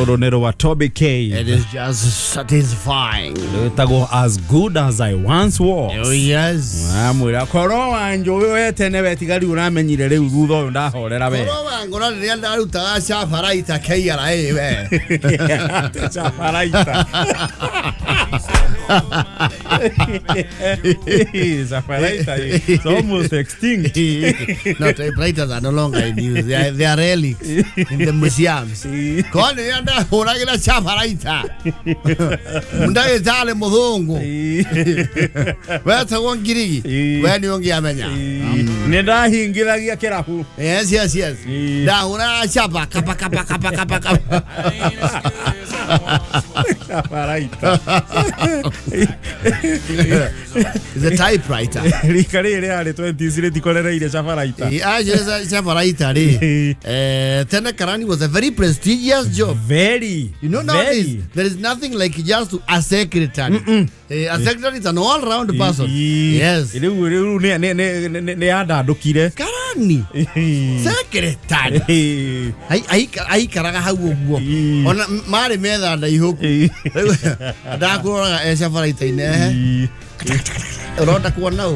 Oronero wa Toby K. It is just satisfying. Tago as good as I once was. Oh yes. Amwira korowa njowe tene betigari uramenyire riu rutho uyu ndahorera we. Korowa ngora riria ndaruta chaparaita KRA we. Chaparaita. Chaparaita is almost extinct. No, typewriters are no longer in use. They are relics in the museums. Kone yanda horagira chaparaita. Mundaye tale mudhungu. Weta wongirigi. Weni wongi amenya. Nenda hingiragia kirahu. Yes. Da hora chapa kapa. Chaparaita. It's a typewriter. Rikari reale 20 tikolera ile chaparaita. Chaparaita Tena Karani was a very prestigious job. Very. You know nowadays there is nothing like just a secretary. A secretary is an all-round person. Yes. Ne ada dokire. Karani. Secretary. Ai karaga hawo. Ona mari meda da ihoku. Da ko chaparaita ine. Roda ko now.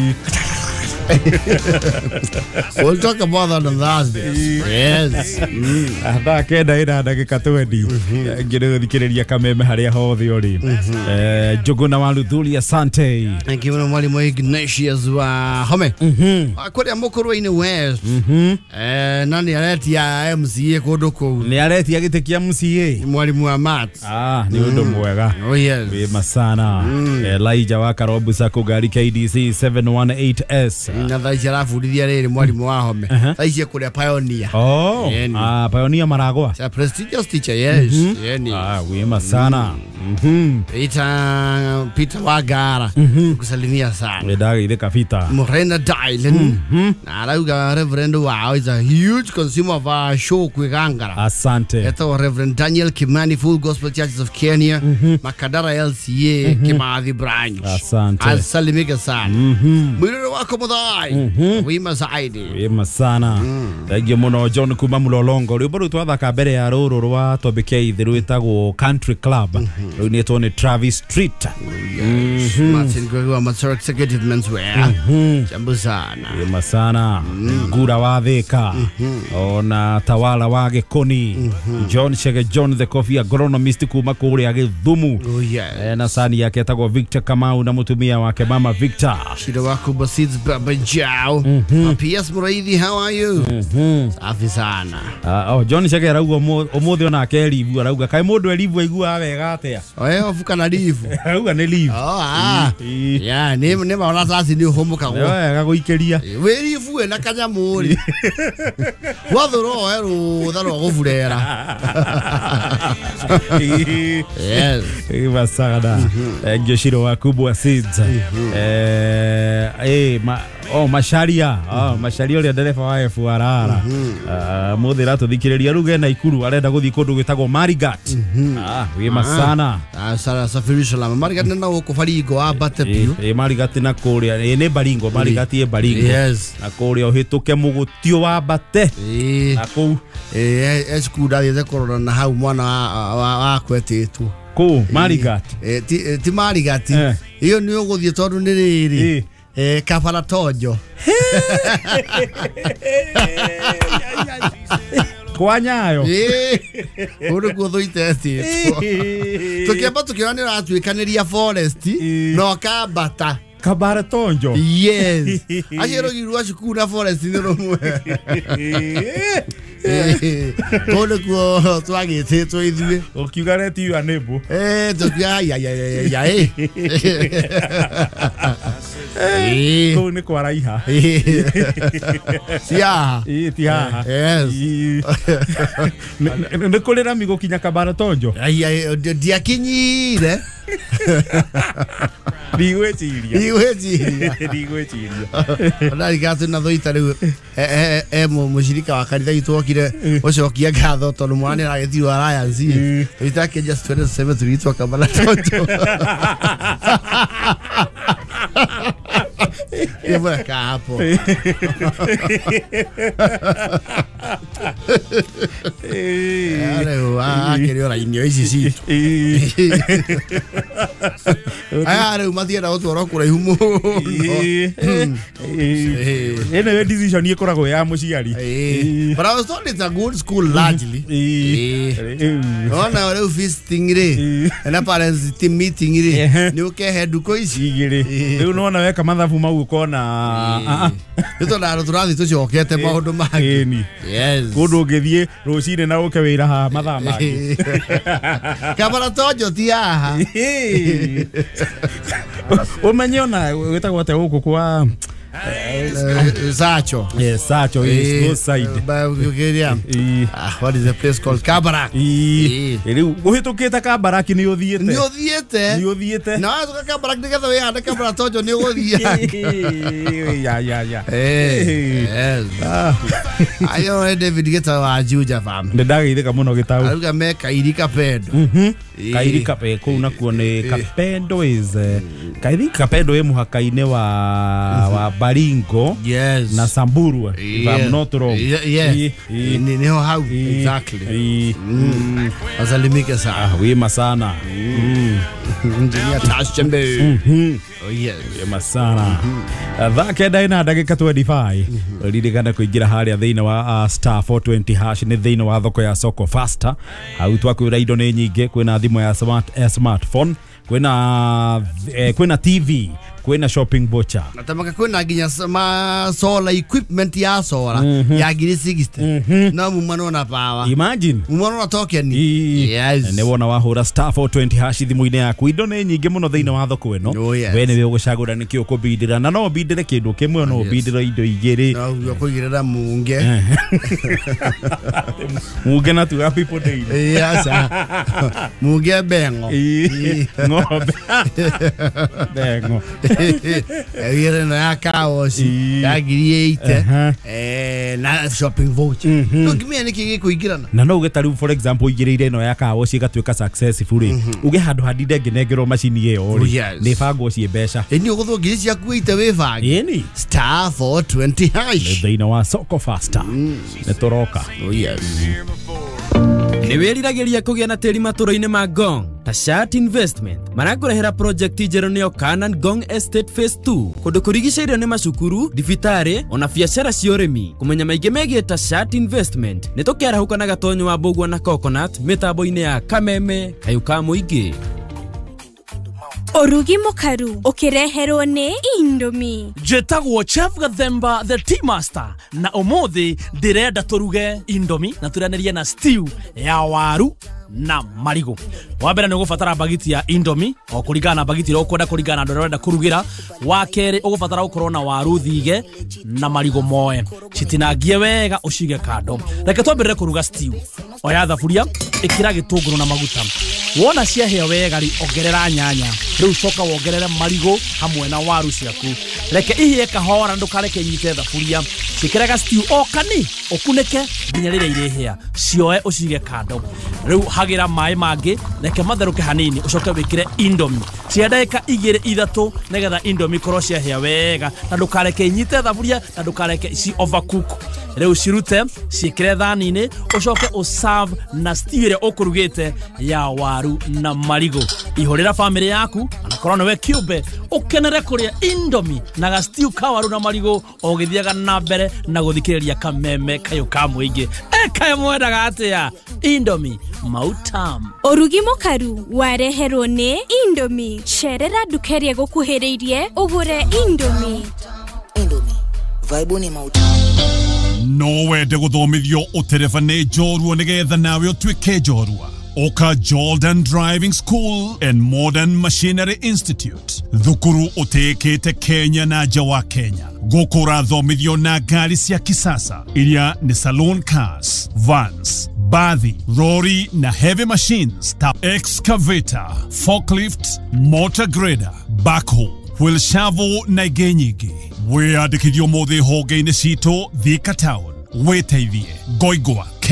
We'll talk about that on Thursday. Yes. Da kenda ina ndagika 20. Ngire thikireria kameme haria hothe uri. Jogona wa Luthuli asante. Thank you mwalimu Ignatius wa Home. Akore mukuru ine West. Nani areti ya MCA kodoku. Ni areti agitekia MCA. Mwalimu wa Maths. Ni undu mwega. Oh yes. Wema sana. Elijah wa Karobu Sako gari KDC 718S. Na thaicira fundithia riri mwalimu wa Home. Thaicia kuria Pioneer. Pioneer Maragwa. It's a prestigious teacher, yes. Wema sana. Peter Wagara. Kusalimia sana. Wedaga ile kafita. Morena Dylan. Na arauga Reverend Wow is a huge consumer of show kwigangara. Asante. Eto Reverend Daniel Kimani Full Gospel Churches of Kenya. Makadara LCA Kimathi branch. Asante. Asalimika sana. Mwiro wako mudai. Wima zaidi. Wema sana. Thank muno John kuma mulolongo. Rwimbo twathaka mbere ya ruru rwa Toby K rwitagwo Country Club. Rwinetwo ni Travis Street. Martin Gregory Mature Executive Menswear. Jambo sana. Wema sana. Ngura wa Thika. Ona Tawala wa Gikoni. John Shege John the Coffee Agronomist kuma kuria Githumu. Oh yes. Na sani yake etagwo Victor Kamau na mutumia wake Mama Victor. Shida wako Basids Baba Jao. PS Muraithi, how are you? Safi sana. John Shege arauga omuthi ona ke livu arauga kai mundu elivu aigua wega atia. Ofuka na livu. Arauga ni livu. Yeah, ne maona sasa ni homuka go. Wega guikeria. We livu na kanyamuri. Wathoro ero tharo gufurera. Yes. Ibasada. Ngioshiro wa kubwa seeds. Masharia. Masharia ule dereva wa FRR. Muthira tuthikiriria ruge na ikuru arenda guthi kundu gwitagwo Marigat. Wema sana. Sara safirisha la Marigat na uko Baringo wa Batepio. Marigat na kuria ne Baringo, Marigat ye Baringo. Yes. Na kuria uhituke mugutio wa Bate. Na ku eskuda ye korona na hau mwana wa kwetetwo. Ku Marigat. Ti Marigat. Iyo ni uguthie tondu ni riri. Kapara tojo. Kwa nyayo. Uri kuthuite ati. Tukiamba tukiona atuikaniria forest no kambata. Kabara tonjo. Yes. Ashero girwa shukuna forest ni romwe. Kole ko twagite twithwe. Okigareti yu anebo. Tukia ya. Ko ni kwa raiha. Sia. Tia. Yes. Ne kolera migo kinya kabara tonjo. Dia kinyire. Digwetiria. Ona igatu na thoita riu mushirika wa kanitha itwokire ucokia ngatho tondu mwana aragethirwo alliance itake just 27 tulitwa kabala tonjo. Yebaka hapo. Quería la inyo isi si. Are umathia na otwara kura ihumo. Ene decision ikoragwo ya muciari. But I was told it's a good school largely. Ona ore feasting re. Na parents team meeting re. Ni ukehe nduko ici igire. Riu nona weka mathabu mau ukona Ito na turathi tucokete maundu mangi. Yes. Kundu ngithie rucine na uke wira ha mathaa mangi. Kamara tojo ti haha. Umenyona wetagwo ate guku kwa Sacho. Yes, Sacho is no side. What is the place called? Kabarak. Riu guhitukite Kabarak ni uthiete. Ni uthiete. Na tuka Kabarak nigetha we ande Kabarak tojo ni uthia. Ya. Yes. Ayo David geta wa Juja fam. Ndagithika muno gitau. Aruga me Kairika Pendo. Kairika pe ko na kuone Kapendo is Kairika Pendo e muhaka-ine wa Baringo. Yes. Na Samburu, if I'm not wrong. Yes. Ni how exactly. Asalimike sana. Wema sana. Engineer Tashembe. Oh yes. Wema sana. Thake daina ndagika 25. Ririkana kuingira haria thiina wa star 420 hash ni thiina wa thoko ya Soko Faster. Hau twakwira indo ni nyinge kwina thimu ya smartphone, kwina TV, kwina shopping voucher. Natamaka kwina ginya solar equipment ya solar ya giri 60. Na mumano na power. Imagine. Mumano na token. Yes. Ne wona wahura star 420 hash thimu-ine yaku indo ni nyinge muno thiina wa thoko eno. We ni we gucagura ni kio kubindira na no bindire kindu kimwe no bindira indo igiri. No yo kuigirira munge. Munge na tu happy day. Yes. Munge bengo. Ng'ombe. Bengo. Yere na kaosi ya giri 8 na shopping voucher. No kimi ni kigi kuigirana. Na no ugetaru for example igirire no ya kaosi gatwika successful uge handu hadinde ngenegero machine iyo ni bango cie mbeca. Ni ugutho giri cia kuite we bangi. Ni star 420 hash. Thiina wa Soko Faster. Ne toroka. Oh yes. Ni wiriragiria kugia na tiri maturo-ine ma Ngong. Tashat Investment marakurehera project njeru niyo Kanan Ngong Estate Phase 2 kundu kurigicairio ni macukuru, thibitari ona biacara cia urimi. Kumenya maingi megie Tashat Investment ni tukerahuka na gatonyo wa Mbugua na Coconut mitambo-ine ya Kameme Kayuka Muingi. Orugi mukaru ukireherwo ni Indomie. Jetagwo Chef Gathemba the Tea Master na umuthi ndirenda turuge Indomie na turanerie na stew ya waru na marigo. Wambere ni ugubatara bagiti ya Indomie o kuringana na bagiti ro ukwenda kuringana na ndorenda kurugira. Wa keri ugubatara ukorwo na waru thige na marigo moe. Citinangie wega ucige kando. Reke twambirire kuruga stew. Oya thaburia ikira gitunguru na maguta. Wona ciahĩa wega ri ongerera nyanya. Riu coka wongerere marigo hamwe na waru ciaku. Reke ihie kahora ndukareke inyite thaburia. Cikiraga stew o kani ukunike nginya riria irihia. Cioe ucige kando. Riu hagira mai mangi reke matheruke hanini ucoke wikire Indomie. Cia ndagika 2-3 nigetha Indomie korwo ciahĩa wega na ndukareke inyite thaburia na ndukareke ici overcook. Riu cirute ciikire thani-ini ucoke userve na stew iria ukurugite ya waru na marigo. Ihorera family yaku anakorwo ni we kiumbe ukenere kuria Indomie na ga stew ka waru na marigo ogithiaga na mbere na guthikiriria Kameme Kayuka Muingi. Eka mwendaga atia Indomie mautam. Orugi mukaru wareherwo ni Indomie. Cerera ndukerie gukuhiriirie ugure Indomie. Indomie vibe ni mautam. No wende guthomithio utereva ni njorua nigetha nawe utwike njorua. Oka Jordan Driving School and Modern Machinery Institute. Thukuru utekete Kenya na nja wa Kenya. Gukura thomithio na ngari cia kisasa iria ni saloon cars, vans, bathi, lorry na heavy machines ta excavator, forklift, motor grader, backhoe, wheel shovel na ingĩ nyingĩ. Wĩandĩkithio mothe honge-inĩ citũ Thika Town. Weteithie Ngoigwa, Keno,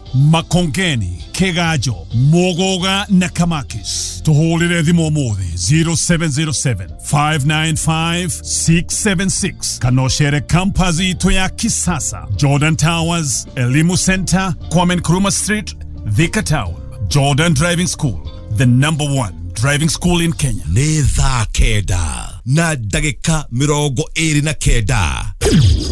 Makongeni, Kegajo, Mogoga na Kamakis. Tuhulire thimo mothe 0707 595 676. Kanoshere Kampazi Toya Kisasa, Jordan Towers, Elimu Center, Kwame Nkrumah Street, Thika Town. Jordan Driving School, the #1 driving school in Kenya. Nĩ thaa kenda na ndagĩka 29.